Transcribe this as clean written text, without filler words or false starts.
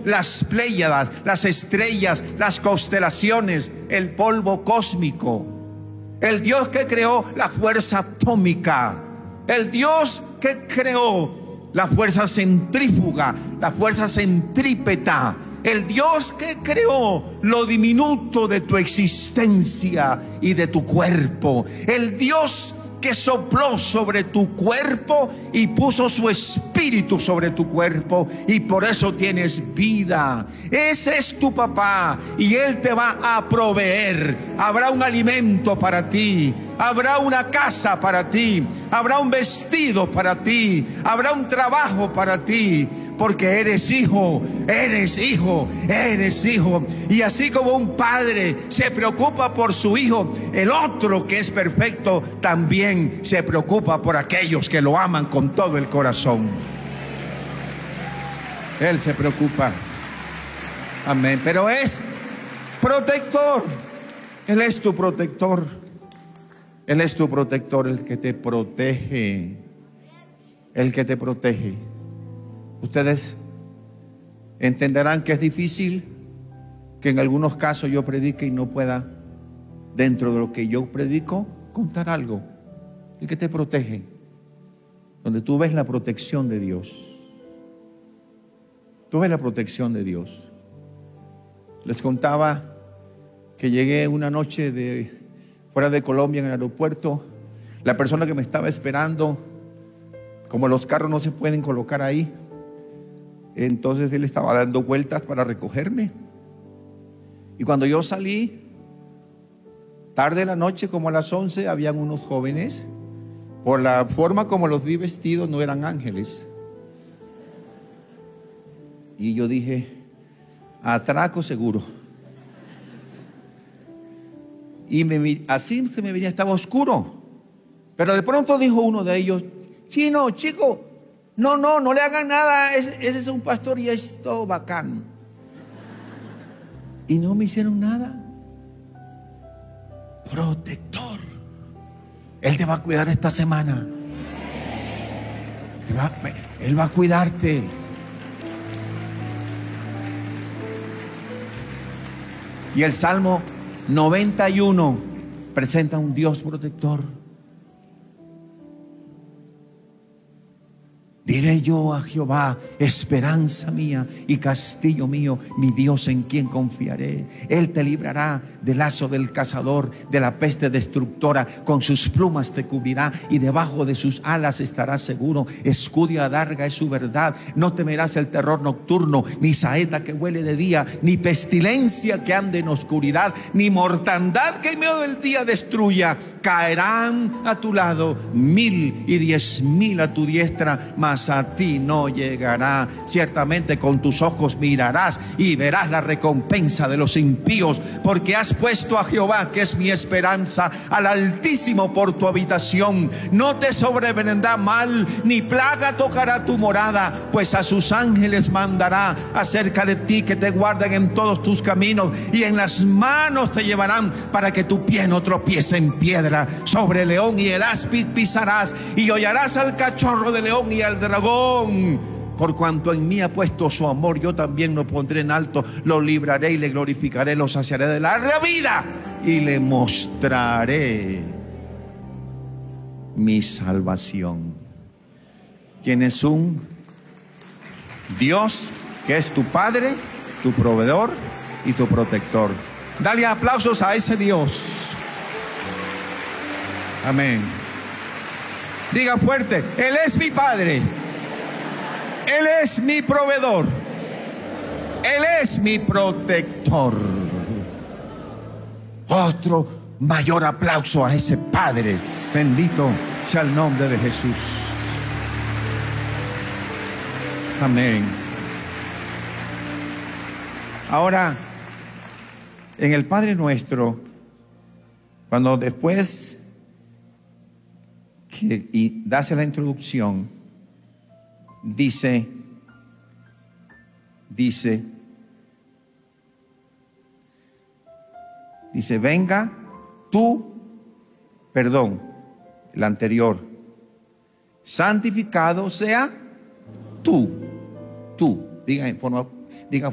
las Pléyades, las estrellas, las constelaciones, el polvo cósmico. El Dios que creó la fuerza atómica. El Dios que creó la fuerza centrífuga, la fuerza centrípeta. El Dios que creó lo diminuto de tu existencia y de tu cuerpo. El Dios que sopló sobre tu cuerpo y puso su espíritu sobre tu cuerpo, y por eso tienes vida. Ese es tu papá, y Él te va a proveer. Habrá un alimento para ti, habrá una casa para ti, habrá un vestido para ti, habrá un trabajo para ti, porque eres hijo, eres hijo, eres hijo. Y así como un padre se preocupa por su hijo, el otro que es perfecto también se preocupa por aquellos que lo aman con todo el corazón. Él se preocupa. Amén. Pero es protector. Él es tu protector. Él es tu protector, el que te protege. El que te protege. Ustedes entenderán que es difícil que en algunos casos yo predique y no pueda, dentro de lo que yo predico, contar algo. El que te protege, donde tú ves la protección de Dios. Tú ves la protección de Dios. Les contaba que llegué una noche fuera de Colombia, en el aeropuerto. La persona que me estaba esperando, como los carros no se pueden colocar ahí, entonces él estaba dando vueltas para recogerme. Y cuando yo salí, tarde de la noche, como a las 11, habían unos jóvenes. Por la forma como los vi vestidos, no eran ángeles. Y yo dije, atraco seguro. Y así se me venía, estaba oscuro. Pero de pronto dijo uno de ellos: chino, chico, no le hagan nada, ese es un pastor y es todo bacán. Y no me hicieron nada. Protector. Él te va a cuidar esta semana. Él va a cuidarte. Y el Salmo 91 presenta un Dios protector. Diré yo a Jehová, esperanza mía y castillo mío, mi Dios en quien confiaré. Él te librará del lazo del cazador, de la peste destructora. Con sus plumas te cubrirá y debajo de sus alas estarás seguro. Escudo y adarga es su verdad. No temerás el terror nocturno, ni saeta que huele de día, ni pestilencia que ande en oscuridad, ni mortandad que en medio del día destruya. Caerán a tu lado 1000 y 10,000 a tu diestra, mas a ti no llegará. Ciertamente con tus ojos mirarás y verás la recompensa de los impíos, porque has puesto a Jehová, que es mi esperanza, al Altísimo por tu habitación. No te sobrevendrá mal, ni plaga tocará tu morada, pues a sus ángeles mandará acerca de ti, que te guarden en todos tus caminos, y en las manos te llevarán, para que tu pie no tropiece en piedra. Sobre el león y el áspid pisarás, y hollarás al cachorro de león y al dragón. Por cuanto en mí ha puesto su amor, yo también lo pondré en alto. Lo libraré y le glorificaré, lo saciaré de larga vida y le mostraré mi salvación. Tienes un Dios que es tu Padre, tu proveedor y tu protector. Dale aplausos a ese Dios. Amén. Diga fuerte: Él es mi Padre, Él es mi proveedor, Él es mi protector. Otro mayor aplauso a ese Padre. Bendito sea el nombre de Jesús. Amén. Ahora, en el Padre Nuestro, cuando después y das la introducción, dice, venga tú, perdón, el anterior, santificado sea tú, diga